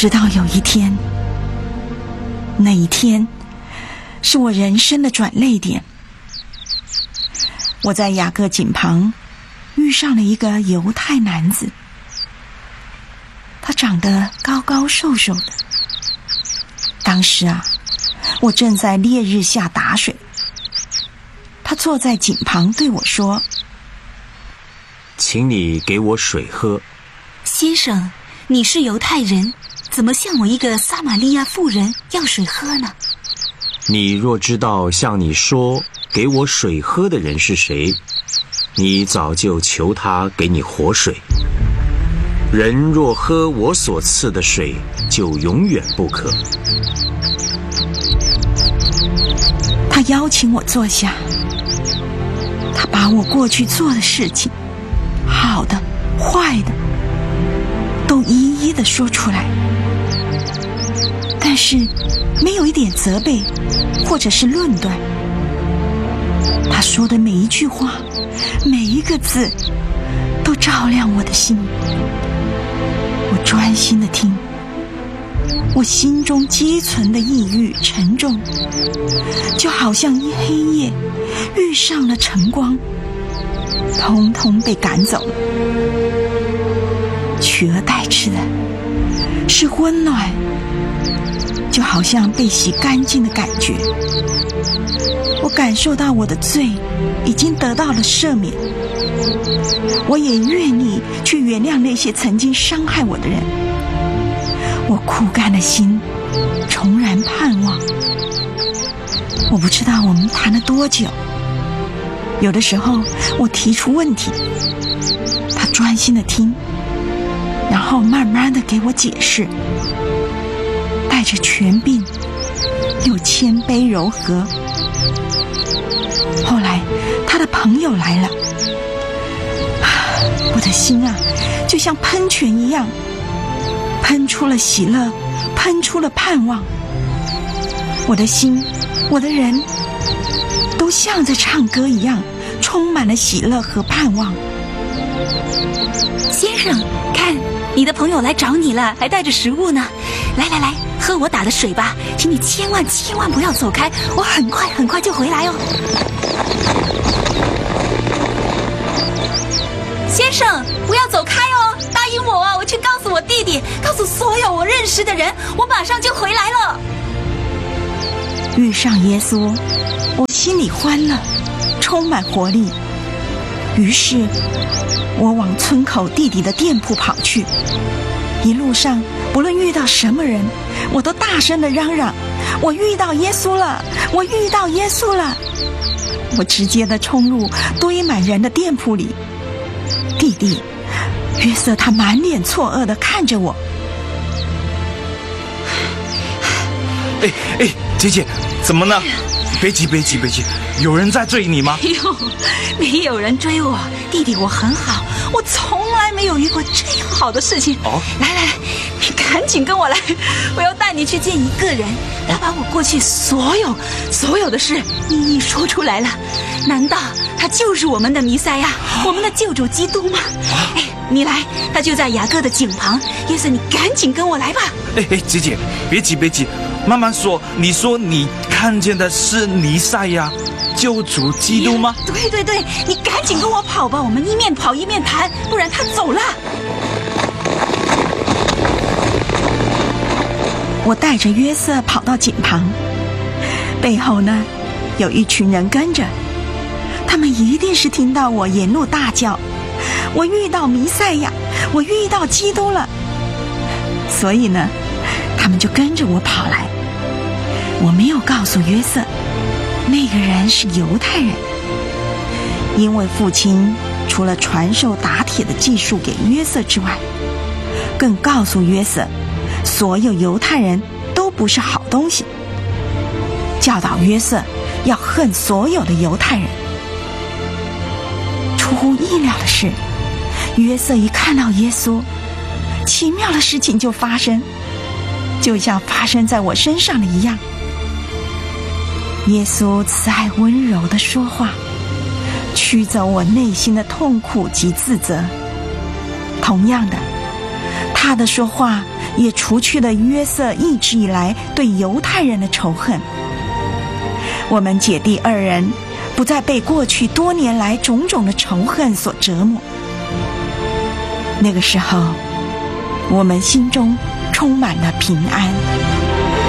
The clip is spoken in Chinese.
直到有一天，那一天是我人生的转捩点。我在雅各井旁遇上了一个犹太男子，他长得高高瘦瘦的。当时我正在烈日下打水，他坐在井旁对我说：“ 请你给我水喝。” 先生，你是犹太人，怎么向我一个撒玛利亚妇人要水喝呢？ 你若知道向你说给我水喝的人是谁，你早就求他给你活水。人若喝我所赐的水，就永远不渴。 他邀请我坐下，他把我过去做的事情，好的、坏的，都一一的说出来，但是没有一点责备或者是论断。他说的每一句话，每一个字，都照亮我的心。我专心的听，我心中积存的抑郁沉重，就好像一黑夜遇上了晨光，统统被赶走了。取而代之的是温暖，就好像被洗干净的感觉。我感受到我的罪已经得到了赦免，我也愿意去原谅那些曾经伤害我的人。我枯干的心重燃盼望。我不知道我们谈了多久，有的时候我提出问题，他专心的听，然后慢慢的给我解释，带着权柄又谦卑柔和。后来他的朋友来了，我的心就像喷泉一样，喷出了喜乐，喷出了盼望。我的心，我的人都像在唱歌一样，充满了喜乐和盼望。 先生，看，你的朋友来找你了，还带着食物呢。来来来，喝我打的水吧，请你千万千万不要走开，我很快就回来哦。先生，不要走开哦，答应我我去告诉我弟弟，告诉所有我认识的人，我马上就回来了。 遇上耶稣，我心里欢乐，充满活力。于是我往村口弟弟的店铺跑去，一路上不论遇到什么人，我都大声地嚷嚷：我遇到耶稣了，我遇到耶稣了。我直接地冲入堆满人的店铺里，弟弟约瑟他满脸错愕地看着我。 姐姐，怎么呢？别急，有人在追你吗？ 没有人追我，弟弟我很好，我从来没有遇过这样好的事情。来，你赶紧跟我来，我要带你去见一个人，他把我过去所有的事一一说出来了。难道他就是我们的弥赛亚，我们的救主基督吗？你来，他就在雅各的井旁。约瑟，你赶紧跟我来吧。 姐姐，别急，慢慢说。你说你看见的是弥赛亚，救主基督吗？ 对，你赶紧跟我跑吧，我们一面跑一面谈，不然他走了。 我带着约瑟跑到井旁，背后呢有一群人跟着，他们一定是听到我沿路大叫：我遇到弥赛亚，我遇到基督了。所以呢，他们就跟着我跑来。我没有告诉约瑟，那个人是犹太人，因为父亲除了传授打铁的技术给约瑟之外，更告诉约瑟，所有犹太人都不是好东西，教导约瑟要恨所有的犹太人。出乎意料的是，约瑟一看到耶稣，奇妙的事情就发生，就像发生在我身上的一样。耶稣慈爱温柔地说话，驱走我内心的痛苦及自责。同样的， 他的说话也除去了约瑟一直以来对犹太人的仇恨。我们姐弟二人不再被过去多年来种种的仇恨所折磨。那个时候，我们心中充满了平安。